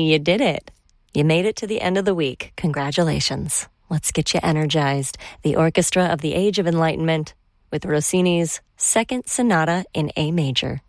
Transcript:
You did it. You made it to the end of the week. Congratulations. Let's get you energized. The Orchestra of the Age of Enlightenment with Rossini's Second Sonata in A Major.